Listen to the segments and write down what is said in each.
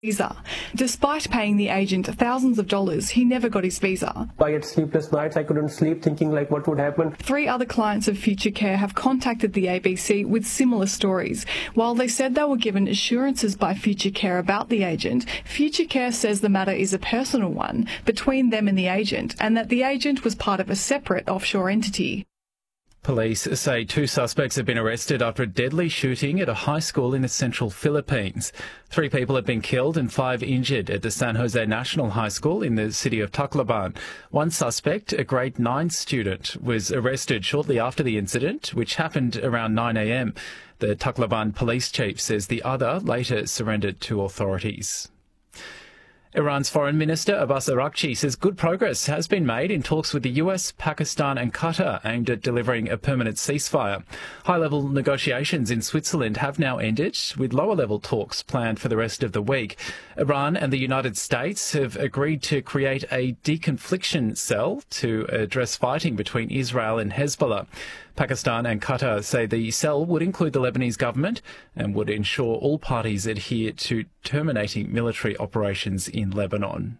visa. Despite paying the agent thousands of dollars, he never got his visa. I had sleepless nights. I couldn't sleep thinking like what would happen. 3 other clients of Future Care have contacted the ABC with similar stories. While they said they were given assurances by Future Care about the agent, Future Care says the matter is a personal one between them and the agent, and that the agent was part of a separate offshore entity. Police say 2 suspects have been arrested after a deadly shooting at a high school in the central Philippines. 3 people have been killed and 5 injured at the San Jose National High School in the city of Tacloban. One suspect, a grade 9 student, was arrested shortly after the incident, which happened around 9 a.m. The Tacloban police chief says the other later surrendered to authorities. Iran's Foreign Minister Abbas Araghchi says good progress has been made in talks with the US, Pakistan and Qatar aimed at delivering a permanent ceasefire. High-level negotiations in Switzerland have now ended, with lower-level talks planned for the rest of the week. Iran and the United States have agreed to create a deconfliction cell to address fighting between Israel and Hezbollah. Pakistan and Qatar say the cell would include the Lebanese government and would ensure all parties adhere to terminating military operations in Lebanon.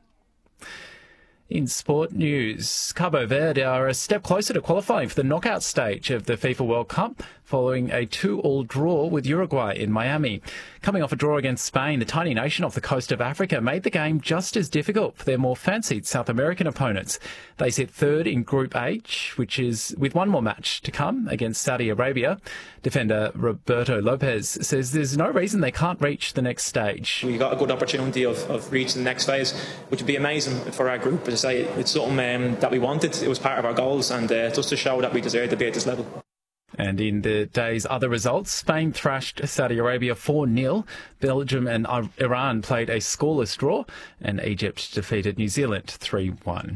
In sport news, Cabo Verde are a step closer to qualifying for the knockout stage of the FIFA World Cup following a 2-2 draw with Uruguay in Miami. Coming off a draw against Spain, the tiny nation off the coast of Africa made the game just as difficult for their more fancied South American opponents. They sit third in Group H, which is with one more match to come against Saudi Arabia. Defender Roberto Lopez says there's no reason they can't reach the next stage. We got a good opportunity of reaching the next phase, which would be amazing for our group. As I say, it's something that we wanted. It was part of our goals, and just to show that we deserve to be at this level. And in the day's other results, Spain thrashed Saudi Arabia 4-0, Belgium and Iran played a scoreless draw, and Egypt defeated New Zealand 3-1.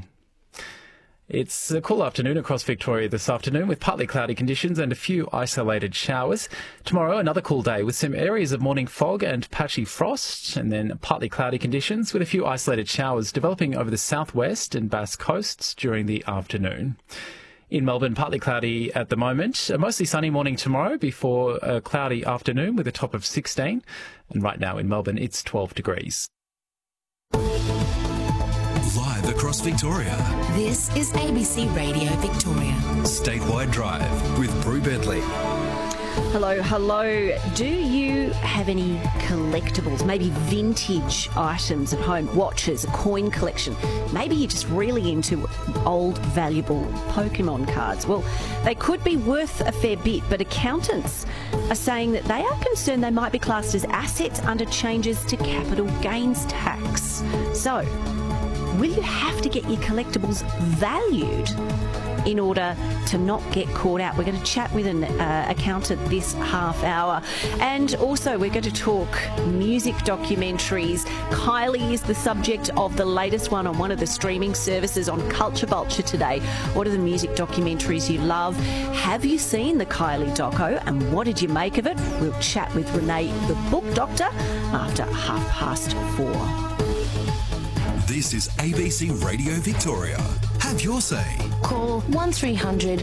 It's a cool afternoon across Victoria this afternoon with partly cloudy conditions and a few isolated showers. Tomorrow, another cool day with some areas of morning fog and patchy frost, and then partly cloudy conditions with a few isolated showers developing over the southwest and Bass coasts during the afternoon. In Melbourne, partly cloudy at the moment. A mostly sunny morning tomorrow before a cloudy afternoon with a top of 16. And right now in Melbourne, it's 12 degrees. Live across Victoria. This is ABC Radio Victoria. Statewide Drive with Brew Bentley. Hello. Do you have any collectibles, maybe vintage items at home, watches, a coin collection? Maybe you're just really into old, valuable Pokemon cards. Well, they could be worth a fair bit, but accountants are saying that they are concerned they might be classed as assets under changes to capital gains tax. So, will you have to get your collectibles valued in order to not get caught out? We're going to chat with an accountant this half hour. And also we're going to talk music documentaries. Kylie is the subject of the latest one on one of the streaming services on Culture Vulture today. What are the music documentaries you love? Have you seen the Kylie doco and what did you make of it? We'll chat with Renee, the book doctor, after 4:30. This is ABC Radio Victoria. Have your say. Call 1300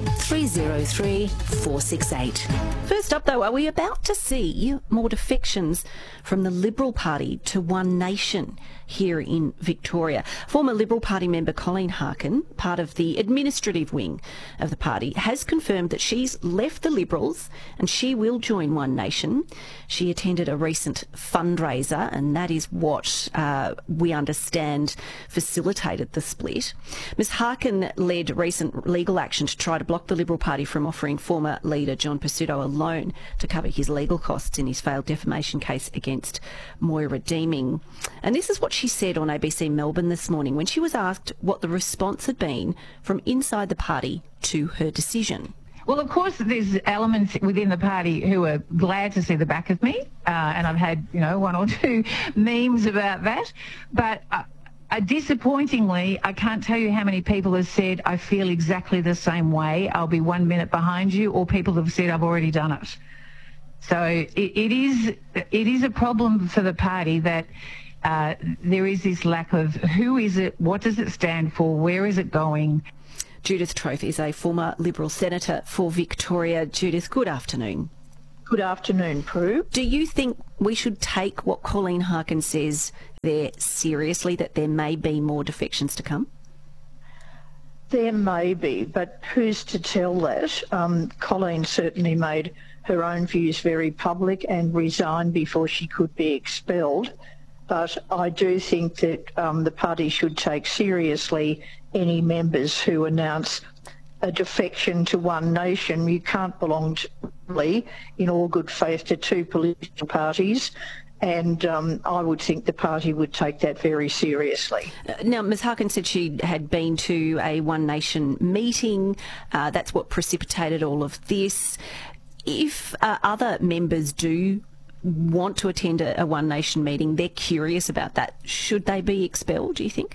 303 468. First up, though, are we about to see more defections from the Liberal Party to One Nation here in Victoria? Former Liberal Party member Colleen Harkin, part of the administrative wing of the party, has confirmed that she's left the Liberals and she will join One Nation. She attended a recent fundraiser, and that is what we understand facilitated the split. Ms Harkin led recent legal action to try to block the Liberal Party from offering former leader John Pesutto a loan to cover his legal costs in his failed defamation case against Moira Deeming. And this is what she said on ABC Melbourne this morning when she was asked what the response had been from inside the party to her decision. Well, of course, there's elements within the party who are glad to see the back of me, and I've had, 1 or 2 memes about that. But disappointingly, I can't tell you how many people have said, I feel exactly the same way, I'll be 1 minute behind you, or people have said, I've already done it. So it is a problem for the party that there is this lack of who is it, what does it stand for, where is it going. Judith Troth is a former Liberal Senator for Victoria. Judith, good afternoon. Good afternoon, Prue. Do you think we should take what Colleen Harkin says there seriously that there may be more defections to come? There may be, but who's to tell that? Colleen certainly made her own views very public and resigned before she could be expelled. But I do think that the party should take seriously any members who announce a defection to One Nation. You can't belong in all good faith to two political parties. And I would think the party would take that very seriously. Now, Ms Harkin said she had been to a One Nation meeting. That's what precipitated all of this. If other members do want to attend a One Nation meeting, they're curious about that, should they be expelled, do you think?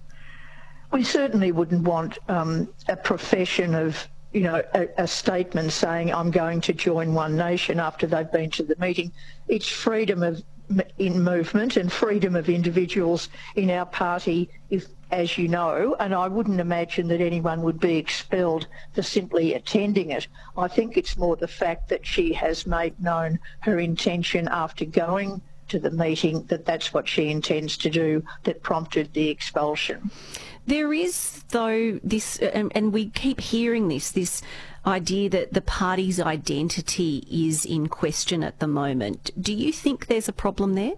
We certainly wouldn't want a profession of, a statement saying I'm going to join One Nation after they've been to the meeting. It's freedom of in movement and freedom of individuals in our party, as you know, and I wouldn't imagine that anyone would be expelled for simply attending it. I think it's more the fact that she has made known her intention after going to the meeting that that's what she intends to do that prompted the expulsion. There is, though, this, and we keep hearing this idea that the party's identity is in question at the moment. Do you think there's a problem there?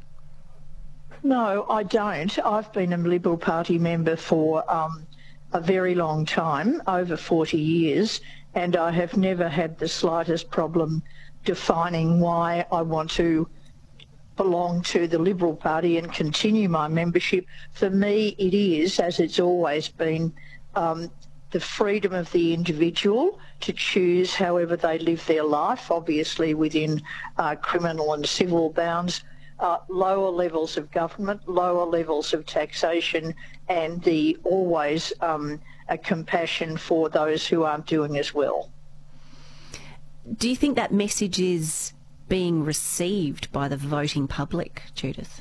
No, I don't. I've been a Liberal Party member for a very long time, over 40 years, and I have never had the slightest problem defining why I want to belong to the Liberal Party and continue my membership. For me, it is, as it's always been, the freedom of the individual to choose however they live their life, obviously within criminal and civil bounds, lower levels of government, lower levels of taxation, and the always a compassion for those who aren't doing as well. Do you think that message is being received by the voting public, Judith?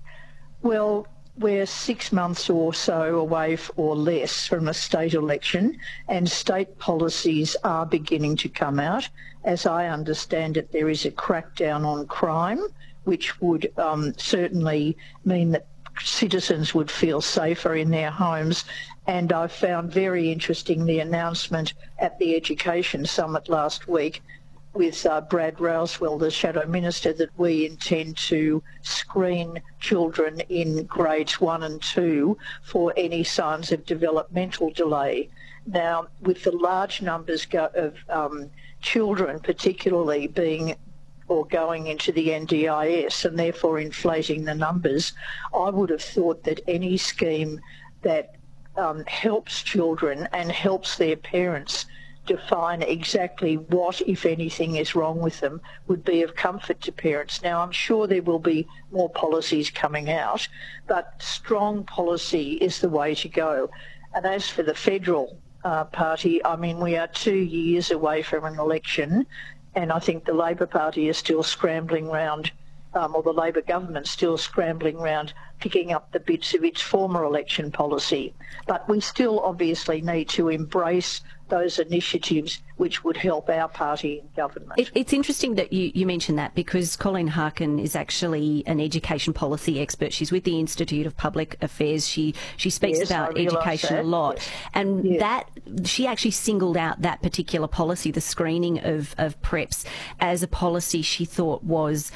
Well, we're 6 months or so away or less from a state election, and state policies are beginning to come out. As I understand it, there is a crackdown on crime, which would certainly mean that citizens would feel safer in their homes. And I found very interesting the announcement at the Education Summit last week with Brad Rousewell, the Shadow Minister, that we intend to screen children in grades 1 and 2 for any signs of developmental delay. Now, with the large numbers of children particularly being or going into the NDIS and therefore inflating the numbers, I would have thought that any scheme that helps children and helps their parents define exactly what, if anything, is wrong with them would be of comfort to parents. Now, I'm sure there will be more policies coming out, but strong policy is the way to go. And as for the federal party, I mean, we are 2 years away from an election, and I think the Labor Party is still scrambling round, or the Labor government still scrambling round picking up the bits of its former election policy. But we still obviously need to embrace those initiatives which would help our party in government. It's interesting that you mentioned that, because Colleen Harkin is actually an education policy expert. She's with the Institute of Public Affairs. She speaks about education a lot. Yes. And that she actually singled out that particular policy, the screening of preps, as a policy she thought was,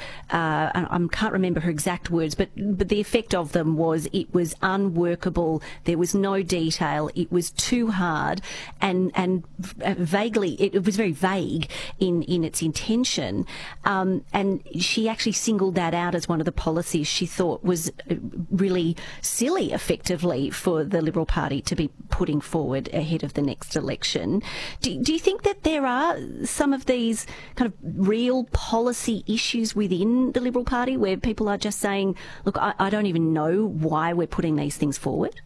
I can't remember her exact words, but the effect of them was it was unworkable, there was no detail, it was too hard, and vaguely, it was very vague in its intention, and she actually singled that out as one of the policies she thought was really silly, effectively, for the Liberal Party to be putting forward ahead of the next election. Do you think that there are some of these kind of real policy issues within the Liberal Party where people are just saying, look, I don't even know why we're putting these things forward?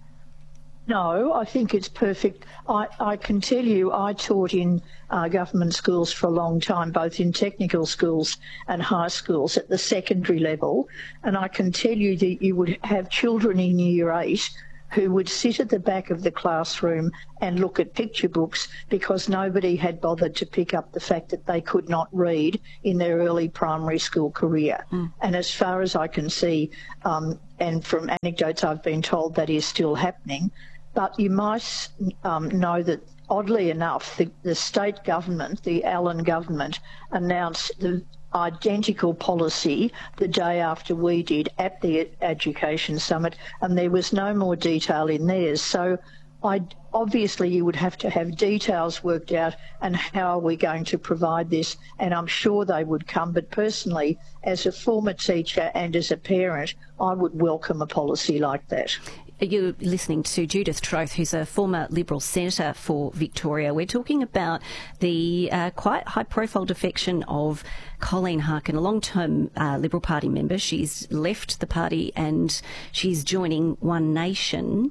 No, I think it's perfect. I can tell you I taught in government schools for a long time, both in technical schools and high schools at the secondary level, and I can tell you that you would have children in Year 8 who would sit at the back of the classroom and look at picture books because nobody had bothered to pick up the fact that they could not read in their early primary school career. And as far as I can see, and from anecdotes I've been told, that is still happening. But you might know that, oddly enough, the state government, the Allen government, announced the identical policy the day after we did at the Education Summit, and there was no more detail in theirs. So obviously you would have to have details worked out and how are we going to provide this, and I'm sure they would come. But personally, as a former teacher and as a parent, I would welcome a policy like that. You're listening to Judith Troth, who's a former Liberal senator for Victoria. We're talking about the quite high-profile defection of Colleen Harkin, a long-term Liberal Party member. She's left the party and she's joining One Nation.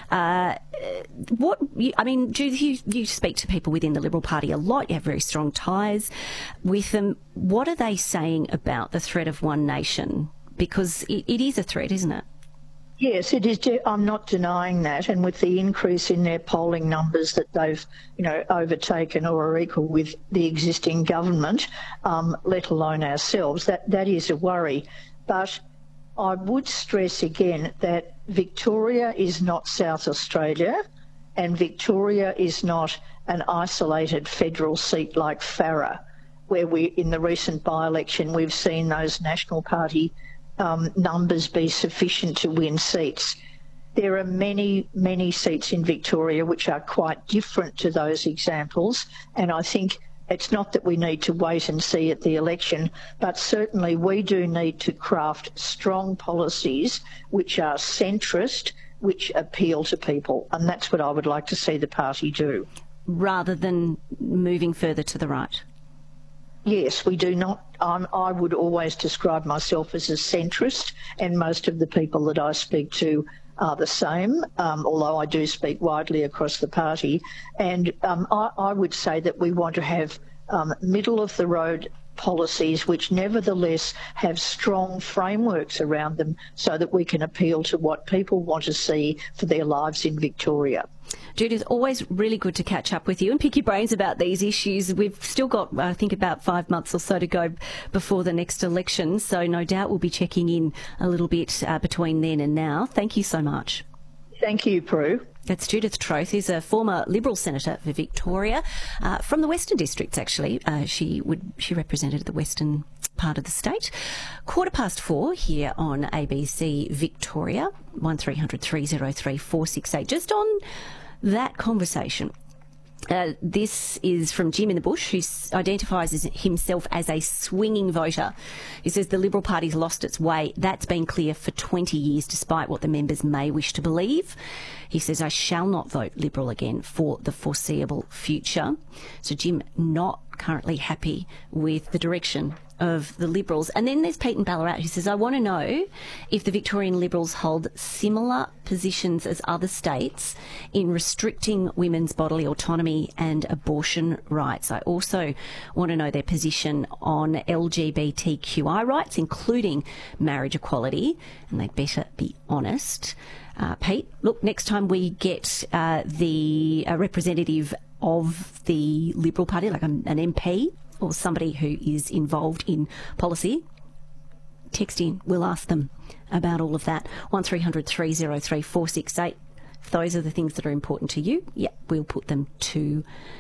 Judith, you speak to people within the Liberal Party a lot. You have very strong ties with them. What are they saying about the threat of One Nation? Because it is a threat, isn't it? Yes, it is. I'm not denying that. And with the increase in their polling numbers that they've, overtaken or are equal with the existing government, let alone ourselves, that is a worry. But I would stress again that Victoria is not South Australia, and Victoria is not an isolated federal seat like Farrer, where in the recent by-election, we've seen those National Party numbers be sufficient to win seats. There are many, many seats in Victoria which are quite different to those examples, and I think it's not that we need to wait and see at the election, but certainly we do need to craft strong policies which are centrist, which appeal to people, and that's what I would like to see the party do. Rather than moving further to the right? Yes, we do not. I would always describe myself as a centrist, and most of the people that I speak to are the same, although I do speak widely across the party. And I would say that we want to have middle-of-the-road policies which nevertheless have strong frameworks around them so that we can appeal to what people want to see for their lives in Victoria. Judith, always really good to catch up with you and pick your brains about these issues. We've still got, I think, about 5 months or so to go before the next election, so no doubt we'll be checking in a little bit between then and now. Thank you so much. Thank you, Prue. That's Judith Troth, who's a former Liberal senator for Victoria, from the Western Districts, actually. She represented the western part of the state. 4:15 here on ABC Victoria, 1300 303 468. Just on that conversation. This is from Jim in the Bush, who identifies himself as a swinging voter. He says the Liberal Party's lost its way. That's been clear for 20 years, despite what the members may wish to believe. He says, I shall not vote Liberal again for the foreseeable future. So Jim, not currently happy with the direction of the Liberals. And then there's Pete in Ballarat, who says, I want to know if the Victorian Liberals hold similar positions as other states in restricting women's bodily autonomy and abortion rights. I also want to know their position on LGBTQI rights, including marriage equality, and they'd better be honest. Pete, look, next time we get the representative of the Liberal Party, like an MP or somebody who is involved in policy, text in. We'll ask them about all of that. 1300 303 468. If those are the things that are important to you, we'll put them to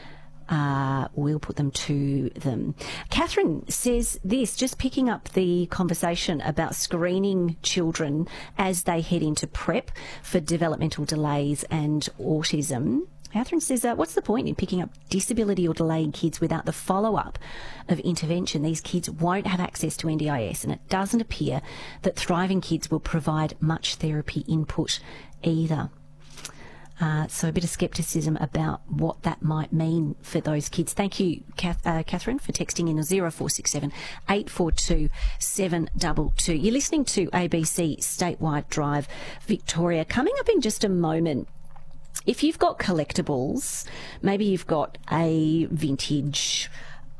them. Catherine says this, just picking up the conversation about screening children as they head into prep for developmental delays and autism. Catherine says, what's the point in picking up disability or delaying kids without the follow-up of intervention? These kids won't have access to NDIS, and it doesn't appear that Thriving Kids will provide much therapy input either. So a bit of scepticism about what that might mean for those kids. Thank you, Catherine, for texting in 0467 842 722. You're listening to ABC Statewide Drive Victoria. Coming up in just a moment, if you've got collectibles, maybe you've got a vintage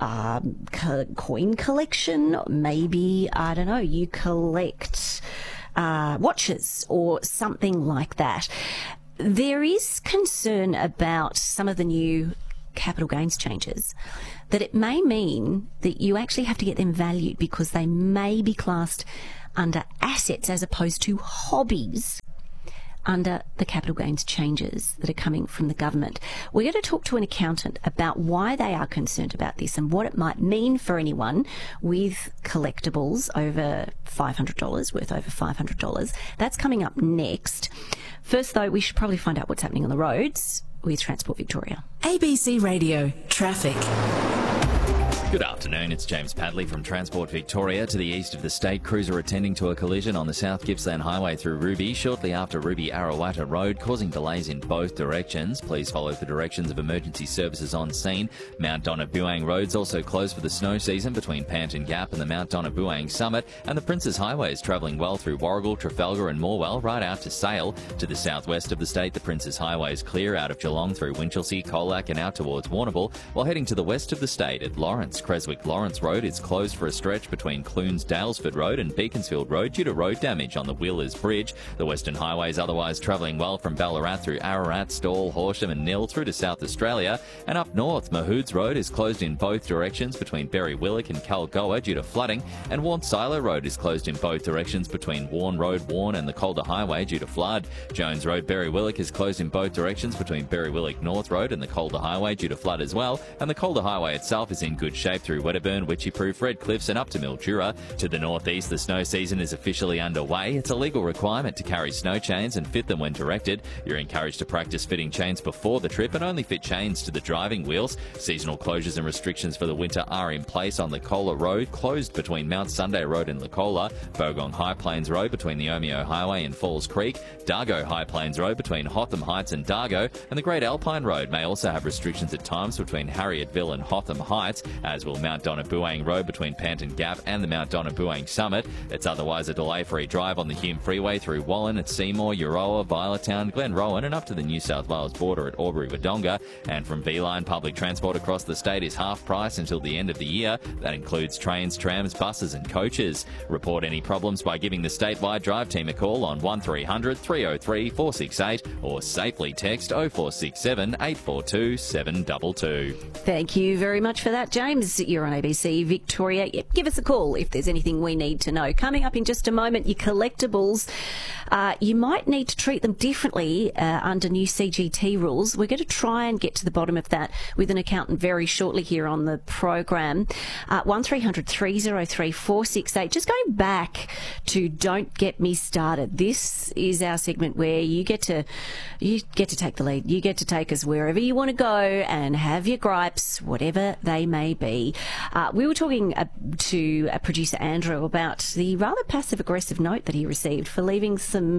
coin collection, maybe, I don't know, you collect watches or something like that. There is concern about some of the new capital gains changes, that it may mean that you actually have to get them valued because they may be classed under assets as opposed to hobbies under the capital gains changes that are coming from the government. We're going to talk to an accountant about why they are concerned about this and what it might mean for anyone with collectibles over $500, worth over $500. That's coming up next. First, though, we should probably find out what's happening on the roads with Transport Victoria. ABC Radio Traffic. Good afternoon, it's James Padley from Transport Victoria. To the east of the state, crews are attending to a collision on the South Gippsland Highway through Ruby shortly after Ruby Arawatta Road, causing delays in both directions. Please follow the directions of emergency services on scene. Mount Donnabuang Road's also closed for the snow season between Panton Gap and the Mount Donnabuang Summit, and the Princes Highway is travelling well through Warragul, Trafalgar and Morwell right out to Sale. To the southwest of the state, the Princes Highway is clear out of Geelong through Winchelsea, Colac and out towards Warrnambool, while heading to the west of the state at Lawrence. Creswick-Lawrence Road is closed for a stretch between Clunes-Dalesford Road and Beaconsfield Road due to road damage on the Wheelers Bridge. The Western Highway is otherwise travelling well from Ballarat through Ararat, Stawell, Horsham and Nil through to South Australia. And up north, Mahoods Road is closed in both directions between Berry-Willick and Kalgoa due to flooding, and Warne-Silo Road is closed in both directions between Warne Road, Warne and the Calder Highway due to flood. Jones Road, Berry-Willick is closed in both directions between Berry-Willick North Road and the Calder Highway due to flood as well, and the Calder Highway itself is in good shape through Wedderburn, Witchyproof, Red Cliffs and up to Mildura. To the northeast, the snow season is officially underway. It's a legal requirement to carry snow chains and fit them when directed. You're encouraged to practice fitting chains before the trip and only fit chains to the driving wheels. Seasonal closures and restrictions for the winter are in place on the Cola Road, closed between Mount Sunday Road and Lacola, Bogong High Plains Road between the Omeo Highway and Falls Creek, Dargo High Plains Road between Hotham Heights and Dargo, and the Great Alpine Road may also have restrictions at times between Harrietville and Hotham Heights, as will Mount Donnabuang Road between Panton Gap and the Mount Donnabuang Summit. It's otherwise a delay-free drive on the Hume Freeway through Wallen at Seymour, Euroa, Violetown, Glenrowan and up to the New South Wales border at Albury-Wodonga. And from V-Line, public transport across the state is half price until the end of the year. That includes trains, trams, buses and coaches. Report any problems by giving the statewide drive team a call on 1300 303 468 or safely text 0467 842 722. Thank you very much for that, James. You're on ABC Victoria. Yep, give us a call if there's anything we need to know. Coming up in just a moment, your collectibles. You might need to treat them differently under new CGT rules. We're going to try and get to the bottom of that with an accountant very shortly here on the program. 1300 303 468. Just going back to Don't Get Me Started. This is our segment where you get to take the lead. You get to take us wherever you want to go and have your gripes, whatever they may be. We were talking to producer Andrew about the rather passive-aggressive note that he received for leaving some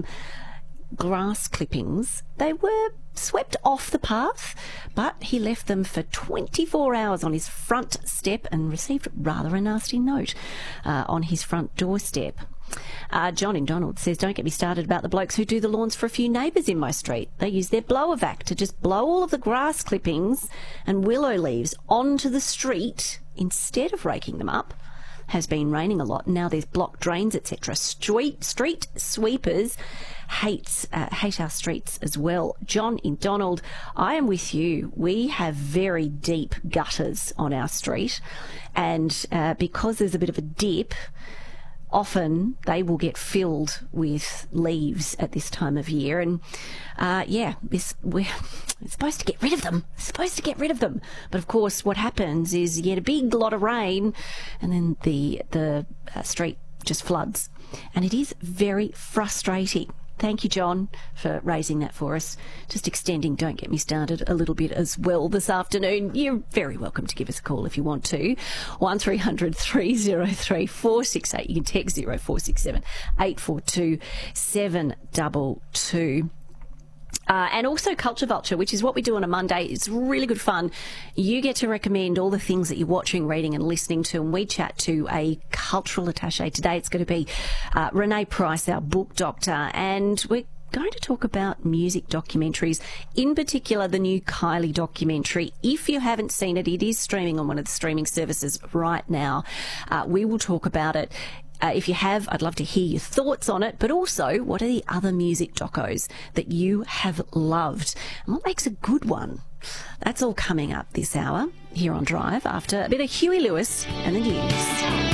grass clippings. They were swept off the path, but he left them for 24 hours on his front step and received rather a nasty note on his front doorstep. John in Donald says, don't get me started about the blokes who do the lawns for a few neighbours in my street. They use their blower vac to just blow all of the grass clippings and willow leaves onto the street instead of raking them up. Has been raining a lot, and now there's blocked drains, etc. Street sweepers hate our streets as well. John in Donald, I am with you. We have very deep gutters on our street, and because there's a bit of a dip, often they will get filled with leaves at this time of year, and we're supposed to get rid of them. But of course, what happens is you get a big lot of rain, and then the street just floods, and it is very frustrating. Thank you, John, for raising that for us. Just extending Don't Get Me Started a little bit as well this afternoon. You're very welcome to give us a call if you want to. 1300 303 468. You can text 0467 842 722. And also Culture Vulture, which is what we do on a Monday. It's really good fun. You get to recommend all the things that you're watching, reading and listening to, and we chat to a cultural attaché. Today it's going to be Renee Price, our book doctor, and we're going to talk about music documentaries, in particular the new Kylie documentary. If you haven't seen it, it is streaming on one of the streaming services right now. We will talk about it. If you have, I'd love to hear your thoughts on it, but also what are the other music docos that you have loved and what makes a good one? That's all coming up this hour here on Drive after a bit of Huey Lewis and the news.